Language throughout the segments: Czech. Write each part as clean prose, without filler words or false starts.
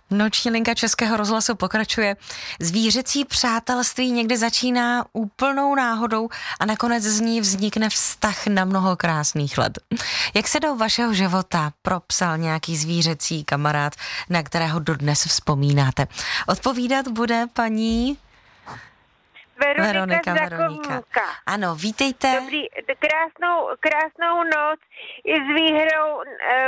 Noční linka Českého rozhlasu pokračuje. Zvířecí přátelství někdy začíná úplnou náhodou a nakonec z ní vznikne vztah na mnoho krásných let. Jak se do vašeho života propsal nějaký zvířecí kamarád, na kterého dodnes vzpomínáte? Odpovídat bude paní Veronika. Ano, vítejte. Dobrý, krásnou noc i s výhrou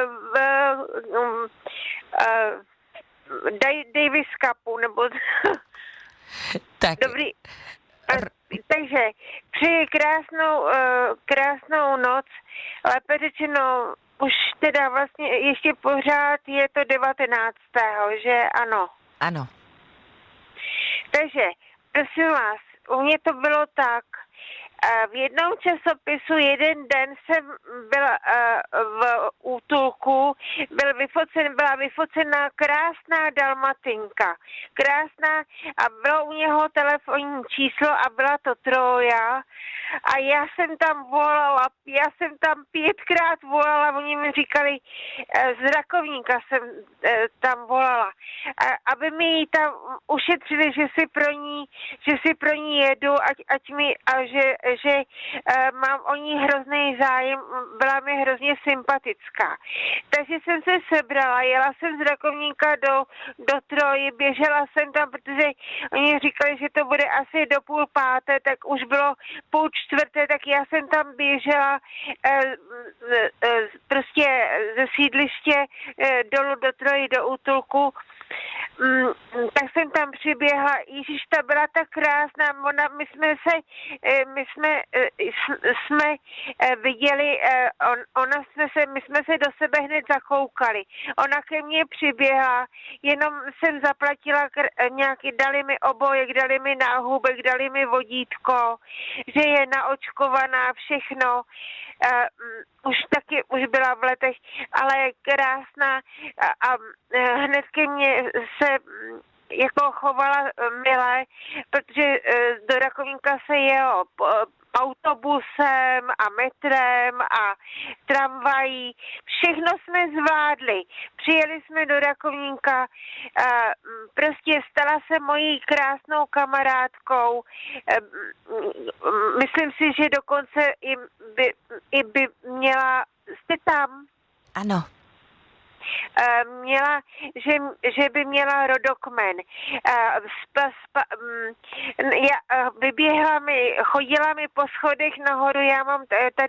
Davis Cupu, nebo... Tak. Dobrý. Takže přeji krásnou noc, lépe řečeno, už teda vlastně ještě pořád je to 19. že ano? Ano. Takže, prosím vás, u mě to bylo tak, v jednom časopisu jeden den jsem byla v útulku, byla vyfocena krásná dalmatinka. Krásná a bylo u něho telefonní číslo a byla to Troja. A já jsem tam 5krát volala, oni mi říkali, z Rakovníka jsem tam volala, aby mi ji tam ušetřili, že si pro ní jedu, že mám o ní hrozný zájem, byla mi hrozně sympatická. Takže jsem se sebrala, jela jsem z Rakovníka do Troji, běžela jsem tam, protože oni říkali, že to bude asi do 3:30, tak už bylo 3:30, tak já jsem tam běžela prostě ze sídliště dolů do Troji, do útulku. Tak jsem tam přiběhla, Ježíš, ta byla tak krásná, my jsme viděli, my jsme se do sebe hned zakoukali. Ona ke mně přiběhla, jenom jsem zaplatila dali mi obojek, dali mi náhubek, dali mi vodítko, že je naočkovaná, všechno. Už byla v letech, ale krásná a hned ke mně se jako chovala milé, protože do Rakovníka se jelo autobusem a metrem a tramvají. Všechno jsme zvládli. Přijeli jsme do Rakovníka, prostě stala se mojí krásnou kamarádkou. Myslím si, že dokonce i by měla... Jste tam? Ano. Že by měla rodokmen. Vyběhla chodila mi po schodech nahoru, já mám tady